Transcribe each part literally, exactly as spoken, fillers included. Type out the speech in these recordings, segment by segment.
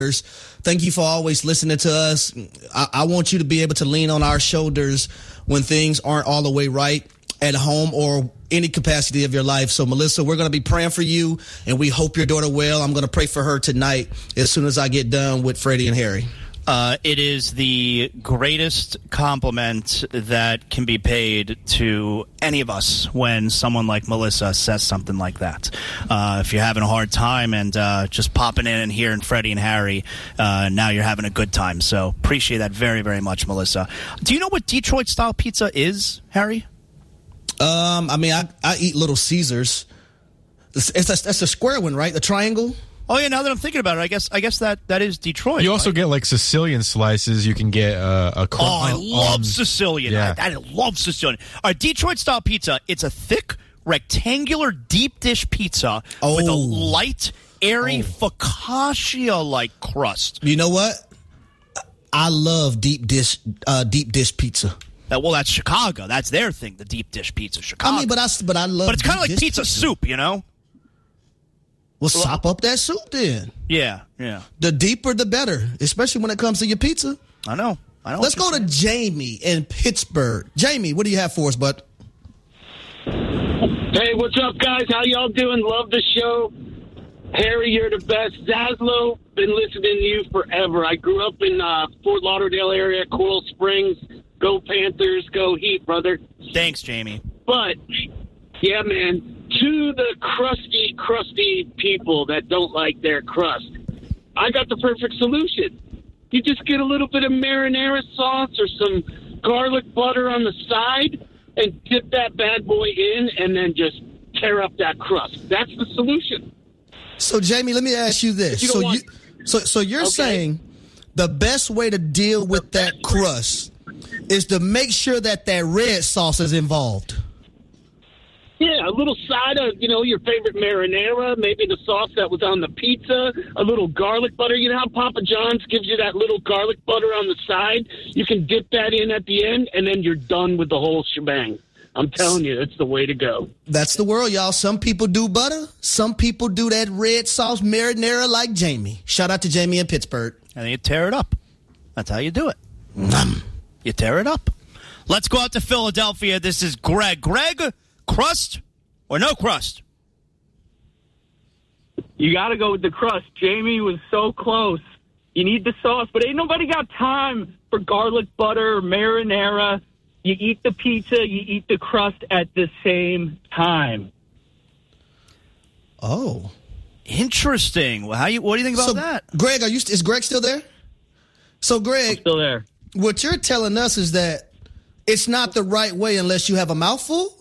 Thank you for always listening to us. I, I want you to be able to lean on our shoulders when things aren't all the way right at home or any capacity of your life. So, Melissa, we're going to be praying for you, and we hope your daughter well. I'm going to pray for her tonight as soon as I get done with Freddie and Harry. Uh, it is the greatest compliment that can be paid to any of us when someone like Melissa says something like that. Uh, if you're having a hard time and uh, just popping in and hearing Freddie and Harry, uh, now you're having a good time. So appreciate that very, very much, Melissa. Do you know what Detroit-style pizza is, Harry? Um, I mean, I, I eat Little Caesars. It's, it's a, that's a square one, right? The triangle? Oh yeah, now that I'm thinking about it, I guess I guess that, that is Detroit. You also right? get like Sicilian slices. You can get uh, a. Cor- oh, I love um, Sicilian. Yeah. I, I love Sicilian. All right, Detroit style pizza. It's a thick, rectangular, deep dish pizza oh. with a light, airy oh. focaccia-like crust. You know what? I love deep dish, uh, deep dish pizza. That, well, that's Chicago. That's their thing. The deep dish pizza, Chicago. I mean, but I but I love. But it's kind of like pizza, pizza soup, you know. Well, sop up that soup then. Yeah, yeah. The deeper, the better, especially when it comes to your pizza. I know. I know. Let's go to Jamie in Pittsburgh. Jamie, what do you have for us, bud? Hey, what's up, guys? How y'all doing? Love the show. Harry, you're the best. Zaslow, been listening to you forever. I grew up in uh, Fort Lauderdale area, Coral Springs. Go Panthers, go Heat, brother. Thanks, Jamie. But, yeah, man. To the crusty, crusty people that don't like their crust, I got the perfect solution. You just get a little bit of marinara sauce or some garlic butter on the side and dip that bad boy in and then just tear up that crust. That's the solution. So, Jamie, let me ask you this. You so, want- you, so, so you're okay. saying the best way to deal with that crust is to make sure that that red sauce is involved. Yeah, a little side of, you know, your favorite marinara, maybe the sauce that was on the pizza, a little garlic butter. You know how Papa John's gives you that little garlic butter on the side? You can dip that in at the end, and then you're done with the whole shebang. I'm telling you, it's the way to go. That's the world, y'all. Some people do butter. Some people do that red sauce marinara like Jamie. Shout out to Jamie in Pittsburgh. And you tear it up. That's how you do it. Mm. You tear it up. Let's go out to Philadelphia. This is Greg. Greg, crust or no crust? You got to go with the crust. Jamie was so close. You need the sauce, but ain't nobody got time for garlic butter or marinara. You eat the pizza, you eat the crust at the same time. Oh. Interesting. Well, how you? What do you think about so, that? Greg, are you? Is Greg still there? So, Greg, I'm still there. What you're telling us is that it's not the right way unless you have a mouthful?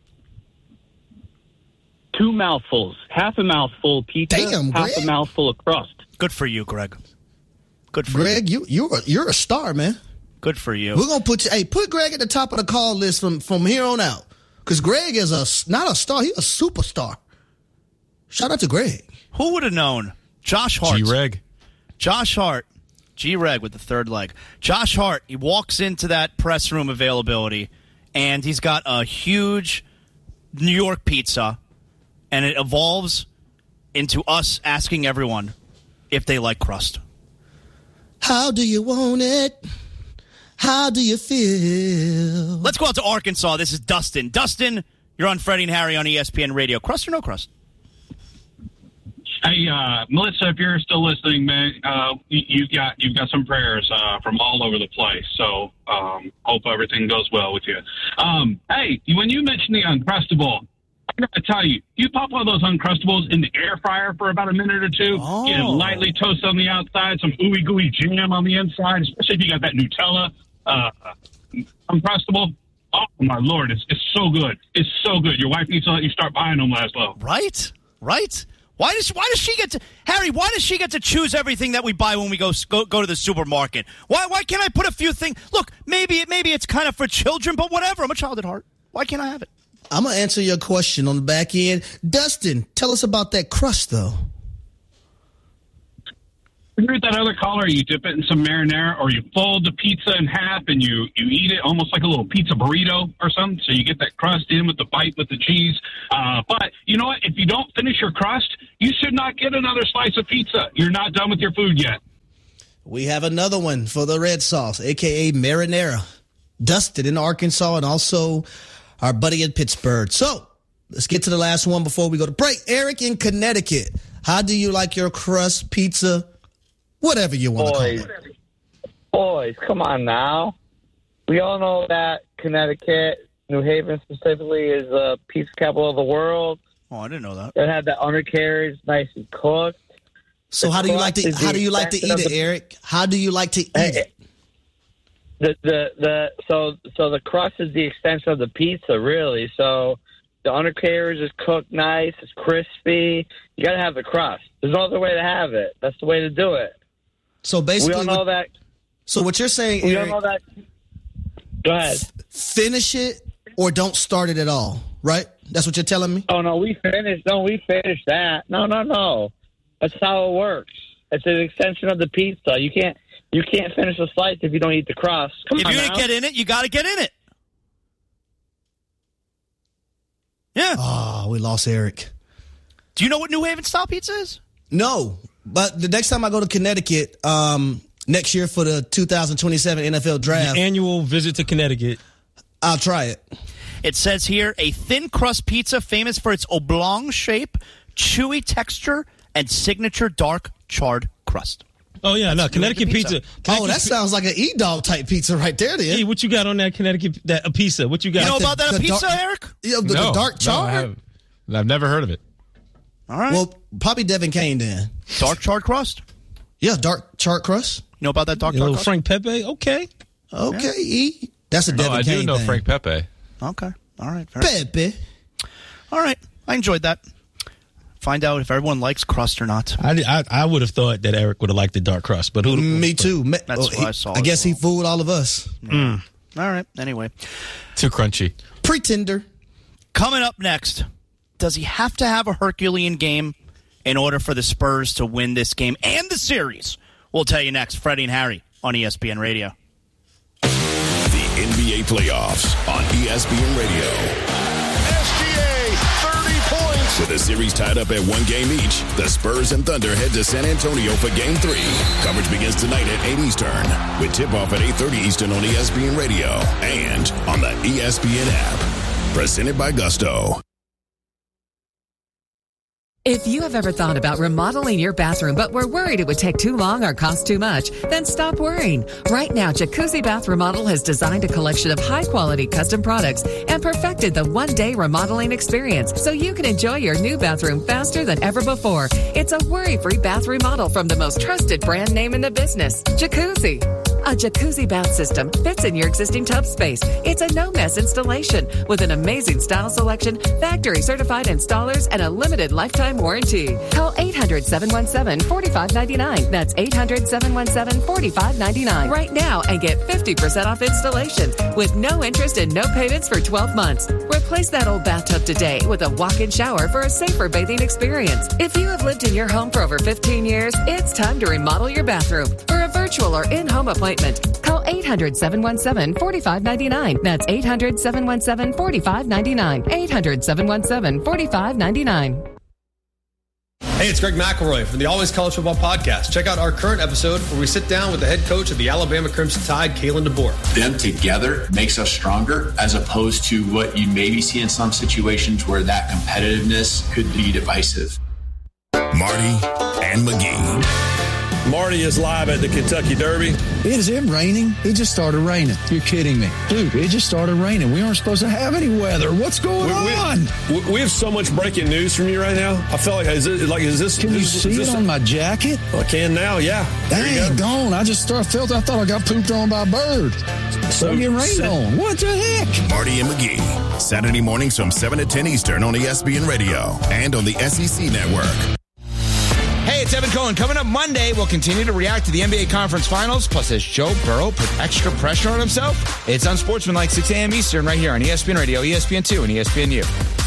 Two mouthfuls. Half a mouthful pizza, Damn, half Greg. a mouthful of crust. Good for you, Greg. Good for Greg, you. you you're a, you're a star, man. Good for you. We're gonna put you. Hey, put Greg at the top of the call list from from here on out, because Greg is a not a star. He's a superstar. Shout out to Greg. Who would have known? Josh Hart. G-Reg. Josh Hart. G-Reg with the third leg. Josh Hart, he walks into that press room availability, and he's got a huge New York pizza, and it evolves into us asking everyone if they like crust. How do you want it? How do you feel? Let's go out to Arkansas. This is Dustin. Dustin, you're on Freddie and Harry on E S P N Radio. Crust or no crust? Hey, uh, Melissa, if you're still listening, man, uh, you, you got you've got some prayers uh, from all over the place. So um, hope everything goes well with you. Um, hey, when you mentioned the Uncrustable, I got to tell you, you pop one of those Uncrustables in the air fryer for about a minute or two, Oh. get it lightly toasted on the outside, some ooey gooey jam on the inside, especially if you got that Nutella uh, Uncrustable. Oh my Lord, it's it's so good. It's so good. Your wife needs to let you start buying them, Laszlo. Right, right. Why does why does she get to Harry? Why does she get to choose everything that we buy when we go go, go to the supermarket? Why why can't I put a few things? Look, maybe maybe it's kind of for children, but whatever. I'm a child at heart. Why can't I have it? I'm gonna answer your question on the back end. Dustin, tell us about that crust, though. Agree with that other caller. You dip it in some marinara, or you fold the pizza in half and you, you eat it almost like a little pizza burrito or something. So you get that crust in with the bite with the cheese. Uh, but you know what? If you don't finish your crust, you should not get another slice of pizza. You're not done with your food yet. we have another one for the red sauce, a k a marinara. Dustin in Arkansas and also our buddy in Pittsburgh. So let's get to the last one before we go to break. Eric in Connecticut. How do you like your crust, pizza, whatever you want boys, to call it? Boys, come on now. We all know that Connecticut, New Haven specifically, is the pizza capital of the world. Oh, I didn't know that. It had the undercarriage nice and cooked. So the how do you like to crust is how the do you like to eat extension it, of the- Eric? How do you like to eat Hey, it? The the the so so the crust is the extension of the pizza, really. So the undercarriage is cooked nice, it's crispy. You got to have the crust. There's no other way to have it. That's the way to do it. So We basically, all know what, that. so what you're saying, We all Eric, know that. Go ahead. finish it or don't start it at all, right? That's what you're telling me? Oh no, we finished. No, we finished that. No, no, no. That's how it works. It's an extension of the pizza. You can't you can't finish a slice if you don't eat the crust. Come If on you're now. going to get in it, you got to get in it. Yeah. Oh, we lost Eric. Do you know what New Haven style pizza is? No, but the next time I go to Connecticut, um, next year for the two thousand twenty-seven N F L draft, Annual visit to Connecticut. I'll try it. It says here, a thin crust pizza famous for its oblong shape, chewy texture, and signature dark charred crust. Oh, yeah, no, Connecticut New Haven pizza. pizza. Oh, that sounds like an E-Dog type pizza right there, then. Hey, what you got on that Connecticut that a pizza? What you got? You know the- about that the a pizza, dark- Eric? Yeah, the, no, the dark no, char? I haven't. I've never heard of it. All right. Well, probably Devin Kane then. dark charred crust. Yeah, dark chart crust. You know about that dark a charred little crust? Frank Pepe. Okay. Okay, E. That's a No, Devin I Kane do know thing. Frank Pepe. Okay. All right. Fair. Pepe. All right. I enjoyed that. Find out if everyone likes crust or not. I, I, I would have thought that Eric would have liked the dark crust, but who? Me too. Me- That's oh, what he- I saw I as guess he well. fooled all of us. All right. Anyway, Too crunchy. Pretender. coming up next, does he have to have a Herculean game in order for the Spurs to win this game and the series? We'll tell you next. Freddie and Harry on E S P N Radio. The N B A playoffs on E S P N Radio. S G A, thirty points. With the series tied up at one game each, the Spurs and Thunder head to San Antonio for Game three. Coverage begins tonight at eight Eastern, with tip-off at eight thirty Eastern on E S P N Radio and on the E S P N app. Presented by Gusto. If you have ever thought about remodeling your bathroom but were worried it would take too long or cost too much, then stop worrying. Right now, Jacuzzi Bath Remodel has designed a collection of high-quality custom products and perfected the one-day remodeling experience so you can enjoy your new bathroom faster than ever before. It's a worry-free bath remodel from the most trusted brand name in the business, Jacuzzi. A jacuzzi bath system fits in your existing tub space. It's a no-mess installation with an amazing style selection, factory-certified installers, and a limited lifetime warranty. Call eight hundred, seven one seven, four five nine nine. That's eight hundred, seven one seven, four five nine nine right now and get fifty percent off installation with no interest and no payments for twelve months. Replace that old bathtub today with a walk-in shower for a safer bathing experience. If you have lived in your home for over fifteen years, it's time to remodel your bathroom. For a virtual or in-home appointment, call eight hundred, seven one seven, four five nine nine. That's eight hundred, seven one seven, four five nine nine. eight hundred, seven one seven, four five nine nine. Hey, it's Greg McElroy from the Always College Football Podcast. Check out our current episode where we sit down with the head coach of the Alabama Crimson Tide, Kalen DeBoer. Them together makes us stronger as opposed to what you maybe see in some situations where that competitiveness could be divisive. Marty and McGee. Marty is live at the Kentucky Derby. Is it raining? It just started raining. You're kidding me. Dude, it just started raining. We aren't supposed to have any weather. What's going we, on? We, we have so much breaking news from you right now. I feel like, is it, like, is this... Can you is, see is this it on my jacket? I can now, yeah. Dang, gone. I just started, felt, I thought I got pooped on by a bird. So get rained so, on. What the heck? Marty and McGee. Saturday mornings from seven to ten Eastern on E S P N Radio and on the S E C Network. Hey, it's Evan Cohen. Coming up Monday, we'll continue to react to the N B A Conference Finals. Plus, has Joe Burrow put extra pressure on himself? It's Unsportsmanlike, six a.m. Eastern, right here on E S P N Radio, E S P N two, and E S P N U.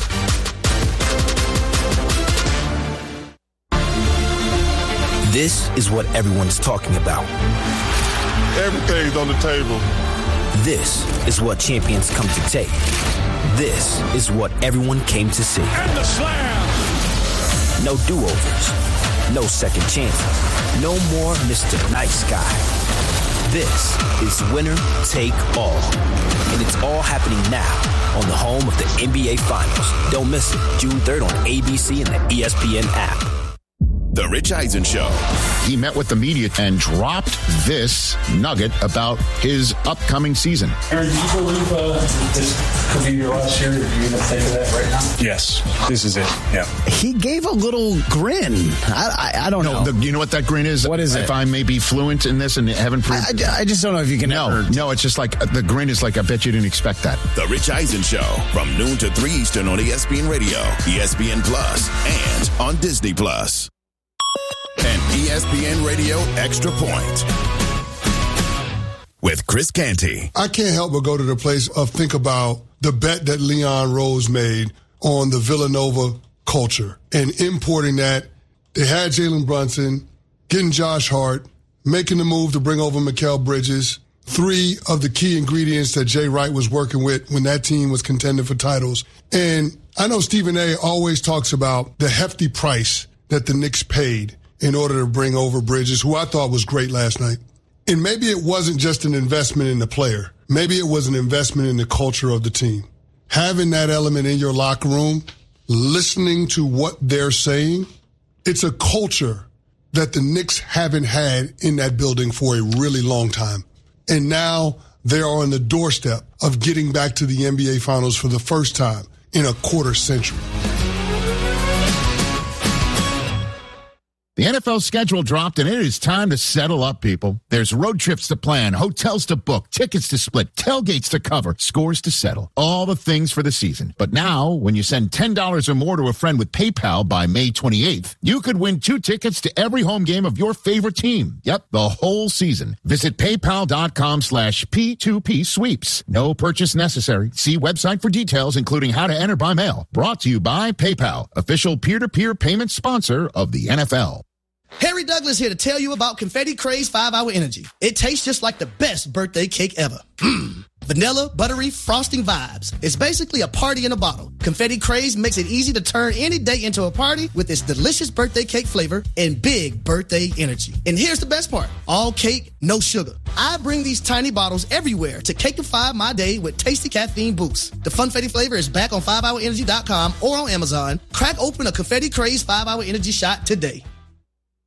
This is what everyone's talking about. Everything's on the table. This is what champions come to take. This is what everyone came to see. And the slam! No do-overs. No second chances. No more Mister Nice Guy. This is winner take all. And it's all happening now on the home of the N B A Finals. Don't miss it. June third on A B C and the E S P N app. The Rich Eisen Show. He met with the media and dropped this nugget about his upcoming season. Aaron, do you believe uh, this could be your last year? Are you going to think of that right now? Yes, this is it. Yeah. He gave a little grin. I, I, I don't no, know. The, you know what that grin is? What is it? If I may be fluent in this and haven't proved. I, I just don't know if you can. No, ever... no, it's just like the grin is like, I bet you didn't expect that. The Rich Eisen Show from noon to three Eastern on E S P N Radio, E S P N Plus, and on Disney Plus. An E S P N Radio Extra Point with Chris Canty. I can't help but go to the place of think about the bet that Leon Rose made on the Villanova culture and importing that. They had Jalen Brunson, getting Josh Hart, making the move to bring over Mikal Bridges, three of the key ingredients that Jay Wright was working with when that team was contending for titles. And I know Stephen A. always talks about the hefty price that the Knicks paid in order to bring over Bridges, who I thought was great last night. And maybe it wasn't just an investment in the player. Maybe it was an investment in the culture of the team. Having that element in your locker room, listening to what they're saying, it's a culture that the Knicks haven't had in that building for a really long time. And now they are on the doorstep of getting back to the N B A Finals for the first time in a quarter century. The N F L schedule dropped, and it is time to settle up, people. There's road trips to plan, hotels to book, tickets to split, tailgates to cover, scores to settle. All the things for the season. But now, when you send ten dollars or more to a friend with PayPal by May twenty-eighth, you could win two tickets to every home game of your favorite team. Yep, the whole season. Visit paypal.com slash P2P sweeps. No purchase necessary. See website for details, including how to enter by mail. Brought to you by PayPal, official peer-to-peer payment sponsor of the N F L. Harry Douglas here to tell you about Confetti Craze five hour Energy. It tastes just like the best birthday cake ever. Mmm. Vanilla, buttery, frosting vibes. It's basically a party in a bottle. Confetti Craze makes it easy to turn any day into a party with its delicious birthday cake flavor and big birthday energy. And here's the best part. All cake, no sugar. I bring these tiny bottles everywhere to cakeify my day with tasty caffeine boosts. The Funfetti flavor is back on five hour energy dot com or on Amazon. Crack open a Confetti Craze five hour Energy shot today.